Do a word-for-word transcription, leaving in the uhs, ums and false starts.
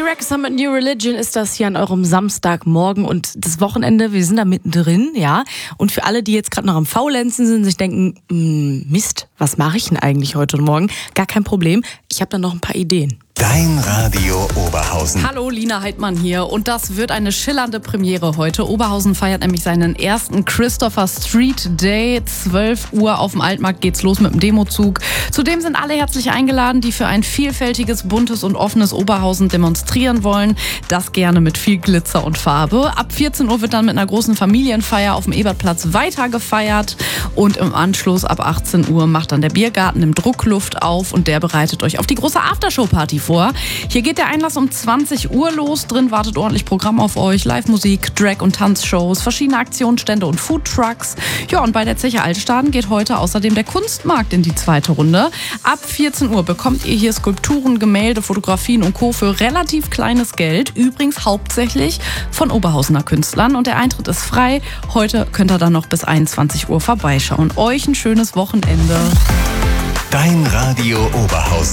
Records mit New Religion ist das hier an eurem Samstagmorgen und das Wochenende, wir sind da mittendrin, ja. Und für alle, die jetzt gerade noch am Faulenzen sind, sich denken, Mist, was mache ich denn eigentlich heute und morgen? Gar kein Problem, ich habe da noch ein paar Ideen. Dein Radio Oberhausen. Hallo, Lina Heidmann hier und das wird eine schillernde Premiere heute. Oberhausen feiert nämlich seinen ersten Christopher Street Day. zwölf Uhr auf dem Altmarkt geht's los mit dem Demozug. Zudem sind alle herzlich eingeladen, die für ein vielfältiges, buntes und offenes Oberhausen demonstrieren wollen. Das gerne mit viel Glitzer und Farbe. Ab vierzehn Uhr wird dann mit einer großen Familienfeier auf dem Ebertplatz weiter gefeiert. Und im Anschluss ab achtzehn Uhr macht dann der Biergarten im Druckluft auf und der bereitet euch auf die große Aftershow-Party vor. Hier geht der Einlass um zwanzig Uhr los. Drin wartet ordentlich Programm auf euch. Live-Musik, Drag- und Tanzshows, verschiedene Aktionsstände und Foodtrucks. Ja, und bei der Zeche Altstaden geht heute außerdem der Kunstmarkt in die zweite Runde. Ab vierzehn Uhr bekommt ihr hier Skulpturen, Gemälde, Fotografien und Co. für relativ kleines Geld. Übrigens hauptsächlich von Oberhausener Künstlern. Und der Eintritt ist frei. Heute könnt ihr dann noch bis einundzwanzig Uhr vorbeischauen. Euch ein schönes Wochenende. Dein Radio Oberhausen.